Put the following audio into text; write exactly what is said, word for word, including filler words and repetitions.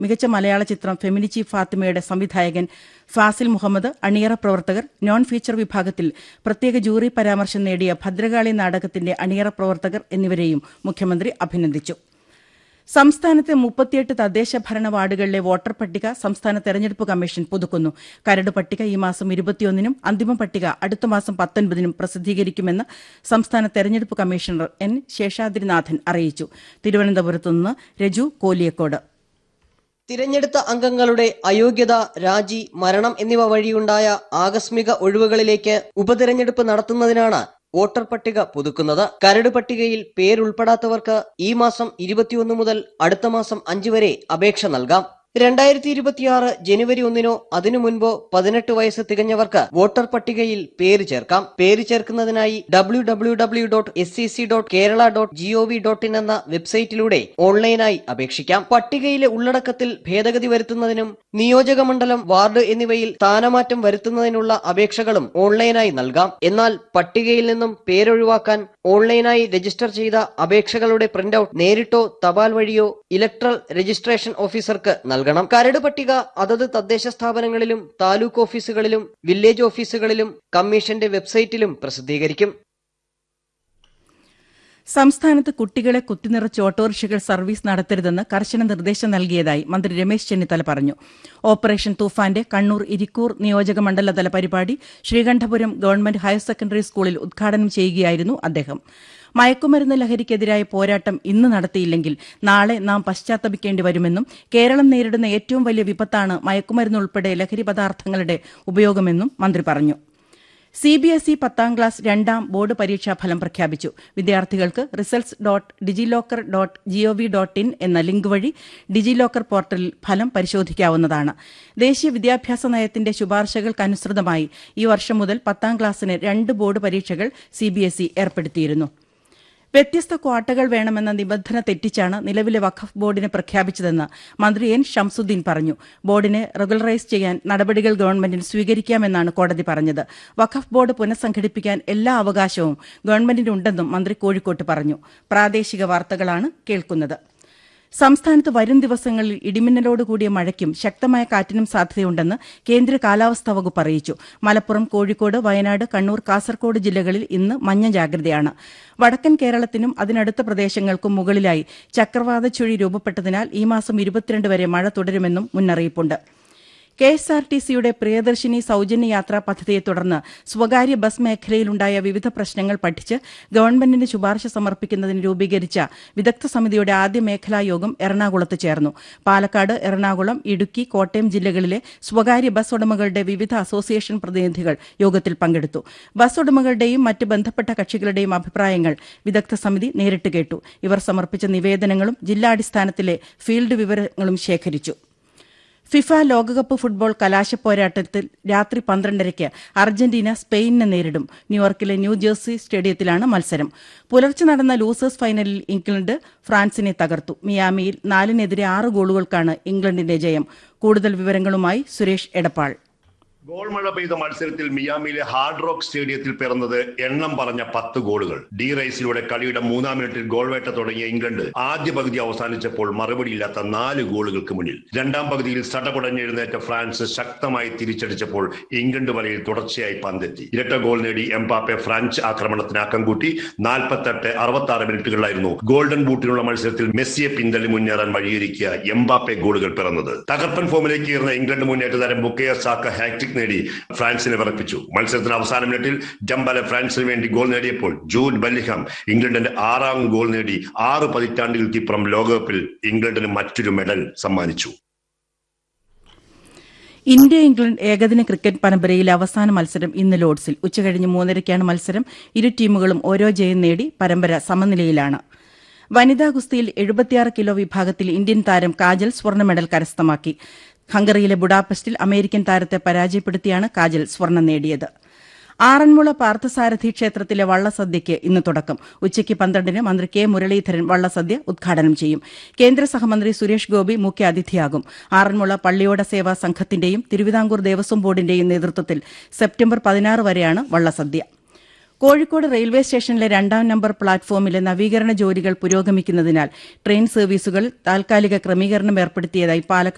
മികച്ച മലയാള ചിത്രം ഫെമിനിച്ചി ഫാത്തിമയുടെ സംവിധായകൻ ഫാസിൽ മുഹമ്മദ്, അണിയറ പ്രവർത്തകർ, നോൺ ഫീച്ചർ വിഭാഗത്തിൽ പ്രത്യേക ജൂറി പരാമർശം നേടിയ ഭദ്രകാളി നാടകത്തിന്റെ അണിയറ പ്രവർത്തകർ എന്നിവരെയും മുഖ്യമന്ത്രി അഭിനന്ദിച്ചു. സംസ്ഥാനത്തെ മുപ്പത്തിയെട്ട് തദ്ദേശ ഭരണ വാർഡുകളിലെ വോട്ടർ പട്ടിക സംസ്ഥാന തെരഞ്ഞെടുപ്പ് കമ്മീഷൻ പുതുക്കുന്നു. കരട് പട്ടിക ഈ മാസം ഇരുപത്തിയൊന്നിനും അന്തിമ പട്ടിക അടുത്ത മാസം പത്തൊൻപതിനും പ്രസിദ്ധീകരിക്കുമെന്ന് സംസ്ഥാന തെരഞ്ഞെടുപ്പ് കമ്മീഷണർ എൻ ശേഷാദ്രിനാഥൻ അറിയിച്ചു. തിരുവനന്തപുരത്ത് നിന്ന് രജു കോലിയക്കോട്. തിരഞ്ഞെടുത്ത അംഗങ്ങളുടെ അയോഗ്യത, രാജി, മരണം എന്നിവ വഴിയുണ്ടായ ആകസ്മിക ഒഴിവുകളിലേക്ക് ഉപതെരഞ്ഞെടുപ്പ് നടത്തുന്നതിനാണ് വോട്ടർ പട്ടിക പുതുക്കുന്നത്. കരട് പട്ടികയിൽ പേരുൾപ്പെടാത്തവർക്ക് ഈ മാസം ഇരുപത്തിയൊന്ന് മുതൽ അടുത്ത മാസം അഞ്ച് വരെ അപേക്ഷ നൽകാം. രണ്ടായിരത്തി ഇരുപത്തിയാറ് ജനുവരി ഒന്നിനോ അതിനു മുൻപോ പതിനെട്ട് വയസ്സ് തികഞ്ഞവർക്ക് വോട്ടർ പട്ടികയിൽ പേര് ചേർക്കാം. പേര് ചേർക്കുന്നതിനായി W W W dot S C C dot Kerala dot G O V dot in എന്ന വെബ്സൈറ്റിലൂടെ ഓൺലൈനായി അപേക്ഷിക്കാം. പട്ടികയിലെ ഉള്ളടക്കത്തിൽ ഭേദഗതി വരുത്തുന്നതിനും നിയോജക മണ്ഡലം, വാർഡ് എന്നിവയിൽ സ്ഥാനമാറ്റം വരുത്തുന്നതിനുള്ള അപേക്ഷകളും ഓൺലൈനായി നൽകാം. എന്നാൽ പട്ടികയിൽ നിന്നും പേരൊഴിവാക്കാൻ ഓൺലൈനായി രജിസ്റ്റർ ചെയ്ത അപേക്ഷകളുടെ പ്രിന്റൌട്ട് നേരിട്ടോ തപാൽ വഴിയോ ഇലക്ട്രൽ രജിസ്ട്രേഷൻ ഓഫീസർക്ക് നൽകാം. നൽകണം. കരട് പട്ടിക അതത് തദ്ദേശ സ്ഥാപനങ്ങളിലും താലൂക്ക് ഓഫീസുകളിലും വില്ലേജ് ഓഫീസുകളിലും കമ്മീഷന്റെ വെബ്സൈറ്റിലും പ്രസിദ്ധീകരിക്കും. സംസ്ഥാനത്ത് കുട്ടികളെ കുത്തിനിറച്ച് ഓട്ടോറിക്ഷകൾ സർവീസ് നടത്തരുതെന്ന് കർശന നിർദ്ദേശം നൽകിയതായി മന്ത്രി രമേശ് ചെന്നിത്തല പറഞ്ഞു. ഓപ്പറേഷൻ തൂഫാന്റെ കണ്ണൂർ ഇരിക്കൂർ നിയോജക മണ്ഡലതല പരിപാടി ശ്രീകണ്ഠപുരം ഗവൺമെന്റ് ഹയർ സെക്കൻഡറി സ്കൂളിൽ ഉദ്ഘാടനം ചെയ്യുകയായിരുന്നു അദ്ദേഹം. മയക്കുമരുന്ന് ലഹരിക്കെതിരായ പോരാട്ടം ഇന്ന് നടത്തിയില്ലെങ്കിൽ നാളെ നാം പശ്ചാത്തപിക്കേണ്ടി വരുമെന്നും കേരളം നേരിടുന്ന ഏറ്റവും വലിയ വിപത്താണ് മയക്കുമരുന്നുൾപ്പെടെ ലഹരി പദാർത്ഥങ്ങളുടെ ഉപയോഗമെന്നും മന്ത്രി പറഞ്ഞു. സി ബി എസ് ഇ പത്താം ക്ലാസ് രണ്ടാം ബോർഡ് പരീക്ഷാഫലം പ്രഖ്യാപിച്ചു. വിദ്യാർത്ഥികൾക്ക് results dot DigiLocker dot G O V dot in എന്ന ലിങ്ക് വഴി ഡിജിലോക്കർ പോർട്ടലിൽ ഫലം പരിശോധിക്കാവുന്നതാണ്. ദേശീയ വിദ്യാഭ്യാസ നയത്തിന്റെ ശുപാർശകൾക്കനുസൃതമായി ഈ വർഷം മുതൽ പത്താം ക്ലാസ്സിന് രണ്ട് ബോർഡ് പരീക്ഷകൾ സി ബി എസ് ഇ ഏർപ്പെടുത്തിയിരുന്നു. വ്യത്യസ്ത ക്വാട്ടകൾ വേണമെന്ന നിബന്ധന തെറ്റിച്ചാണ് നിലവിലെ വഖഫ് ബോർഡിനെ പ്രഖ്യാപിച്ചതെന്ന് മന്ത്രി എൻ ഷംസുദ്ദീൻ പറഞ്ഞു. ബോർഡിനെ റെഗുലറൈസ് ചെയ്യാൻ നടപടികൾ ഗവൺമെന്റിന് സ്വീകരിക്കാമെന്നാണ് കോടതി പറഞ്ഞത്. വഖഫ് ബോർഡ് പുനഃസംഘടിപ്പിക്കാൻ എല്ലാ അവകാശവും ഗവൺമെന്റിനുണ്ടെന്നും മന്ത്രി കോഴിക്കോട്ട് പറഞ്ഞു. പ്രാദേശിക വാർത്തകളാണ് കേൾക്കുന്നത്. സംസ്ഥാനത്ത് വരും ദിവസങ്ങളിൽ ഇടിമിന്നലോടുകൂടിയ മഴയ്ക്കും ശക്തമായ കാറ്റിനും സാധ്യതയുണ്ടെന്ന് കേന്ദ്ര കാലാവസ്ഥാ വകുപ്പ് അറിയിച്ചു. മലപ്പുറം, കോഴിക്കോട്, വയനാട്, കണ്ണൂർ, കാസർകോട് ജില്ലകളിൽ ഇന്ന് മഞ്ഞ ജാഗ്രതയാണ്. വടക്കൻ കേരളത്തിനും അതിനടുത്ത പ്രദേശങ്ങൾക്കും മുകളിലായി ചക്രവാത ചുഴി രൂപപ്പെട്ടതിനാൽ ഈ മാസം ഇരുപത്തിരണ്ട് വരെ മഴ തുടരുമെന്നും മുന്നറിയിപ്പുണ്ട്. കെ എസ് ആർ ടി സിയുടെ പ്രിയദർശിനി സൌജന്യ യാത്രാ പദ്ധതിയെ തുടർന്ന് സ്വകാര്യ ബസ് മേഖലയിലുണ്ടായ വിവിധ പ്രശ്നങ്ങൾ പഠിച്ച് ഗവൺമെന്റിന് ശുപാർശ സമർപ്പിക്കുന്നതിന് രൂപീകരിച്ച വിദഗ്ധ സമിതിയുടെ ആദ്യ മേഖലാ യോഗം എറണാകുളത്ത് ചേർന്നു. പാലക്കാട്, എറണാകുളം, ഇടുക്കി, കോട്ടയം ജില്ലകളിലെ സ്വകാര്യ ബസ് ഉടമകളുടെ വിവിധ അസോസിയേഷൻ പ്രതിനിധികൾ യോഗത്തിൽ പങ്കെടുത്തു. ബസ് ഉടമകളുടെയും മറ്റ് ബന്ധപ്പെട്ട കക്ഷികളുടെയും അഭിപ്രായങ്ങൾ വിദഗ്ധ സമിതി നേരിട്ട് കേട്ടു. ഇവർ സമർപ്പിച്ച നിവേദനങ്ങളും ജില്ലാടിസ്ഥാനത്തിലെ ഫീൽഡ് വിവരങ്ങളും ശേഖരിച്ചു. ഫിഫ ലോകകപ്പ് ഫുട്ബോൾ കലാശപ്പോരാട്ടത്തിൽ രാത്രി പന്ത്രണ്ടരയ്ക്ക് അർജന്റീന സ്പെയിനിനെ നേരിടും. ന്യൂയോർക്കിലെ ന്യൂജേഴ്സി സ്റ്റേഡിയത്തിലാണ് മത്സരം. പുലർച്ചെ നടന്ന ലൂസേഴ്സ് ഫൈനലിൽ ഇംഗ്ലണ്ട് ഫ്രാൻസിനെ തകർത്തു. മിയാമിയിൽ നാലിനെതിരെ ആറ് ഗോളുകൾക്കാണ് ഇംഗ്ലണ്ടിന്റെ ജയം. കൂടുതൽ വിവരങ്ങളുമായി സുരേഷ് എടപ്പാൾ. ഗോൾ മഴ പെയ്ത മത്സരത്തിൽ മിയാമിയിലെ ഹാർഡ് റോക്ക് സ്റ്റേഡിയത്തിൽ പിറന്നത് എണ്ണം പറഞ്ഞ പത്ത് ഗോളുകൾ. ഡി റൈസിലൂടെ കളിയുടെ മൂന്നാം മിനിറ്റിൽ ഗോൾവേട്ട തുടങ്ങിയ ഇംഗ്ലണ്ട് ആദ്യ പകുതി അവസാനിച്ചപ്പോൾ മറുപടിയില്ലാത്ത നാല് ഗോളുകൾക്ക് മുന്നിൽ. രണ്ടാം പകുതിയിൽ സടകുടഞ്ഞെഴുന്നേറ്റ ഫ്രാൻസ് ശക്തമായി തിരിച്ചടിച്ചപ്പോൾ ഇംഗ്ലണ്ട് വലയിൽ തുടർച്ചയായി പന്തെത്തി. ഇരട്ട ഗോൾ നേടി എംബാപ്പെ ഫ്രഞ്ച് ആക്രമണത്തിന് ആക്കം കൂട്ടി. നാൽപ്പത്തെട്ട് അറുപത്തി ആറ് മിനിറ്റുകളിലായിരുന്നു ഗോൾഡൻ ബൂട്ടിനുള്ള മത്സരത്തിൽ മെസ്സിയെ പിന്തള്ളി മുന്നേറാൻ വഴിയൊരുക്കിയ എംബാപ്പെ ഗോളുകൾ പിറന്നത്. തകർപ്പൻ ഫോമിലേക്ക് കയറുന്ന ഇംഗ്ലണ്ട് മുന്നേറ്റ താരം ബുക്കയോ സാക്ക ഹാട്രിക് നേടി ഫ്രാൻസിനെ വിറപ്പിച്ചു. മത്സരത്തിന് അവസാന മിനിറ്റിൽ ഡംബലെ ഫ്രാൻസിന് വേണ്ടി ഗോൾ നേടിയപ്പോൾ ജൂഡ് ബെല്ലിംഗ്ഹാം ഇംഗ്ലണ്ടിന്റെ ആറാം ഗോൾ നേടി ആറ് പതിറ്റാണ്ടുകൾക്കിപ്പുറം ലോകകപ്പിൽ ഇംഗ്ലണ്ടിന് മറ്റൊരു മെഡൽ സമ്മാനിച്ചു. ഇന്ത്യ ഇംഗ്ലണ്ട് ഏകദിന ക്രിക്കറ്റ് പരമ്പരയിലെ അവസാന മത്സരം ഇന്ന് ലോർഡ്സിൽ. ഉച്ചകഴിഞ്ഞ് മൂന്നരയ്ക്കാണ് മത്സരം. ഇരു ടീമുകളും ഓരോ ജയം നേടി പരമ്പര സമനിലയിലാണ്. വനിതാ ഗുസ്തിയിൽ എഴുപത്തിയാറ് കിലോ വിഭാഗത്തിൽ ഇന്ത്യൻ താരം കാജൽ സ്വർണ്ണ മെഡൽ കരസ്ഥമാക്കി. ഹംഗറിയിലെ ബുഡാപെസ്റ്റിൽ അമേരിക്കൻ താരത്തെ പരാജയപ്പെടുത്തിയാണ് കാജൽ സ്വർണ്ണം നേടിയത്. ആറന്മുള പാർത്ഥസാരഥി ക്ഷേത്രത്തിലെ വള്ളസദ്യയ്ക്ക് ഇന്ന് തുടക്കം. ഉച്ചയ്ക്ക് പന്ത്രണ്ടിന് മന്ത്രി കെ മുരളീധരൻ വള്ളസദ്യ ഉദ്ഘാടനം ചെയ്യും. കേന്ദ്ര സഹമന്ത്രി സുരേഷ് ഗോപി മുഖ്യാതിഥിയാകും. ആറന്മുള പള്ളിയോട സേവാ സംഘത്തിന്റെയും തിരുവിതാംകൂർ ദേവസ്വം ബോർഡിന്റെയും നേതൃത്വത്തിൽ സെപ്റ്റംബർ പതിനാറ് വരെയാണ് വള്ളസദ്യ. കോഴിക്കോട് റെയിൽവേ സ്റ്റേഷനിലെ രണ്ടാം നമ്പർ പ്ലാറ്റ്ഫോമിലെ നവീകരണ ജോലികൾ പുരോഗമിക്കുന്നതിനാൽ ട്രെയിൻ സർവീസുകളിൽ താൽക്കാലിക ക്രമീകരണം ഏർപ്പെടുത്തിയതായി പാലക്കാട്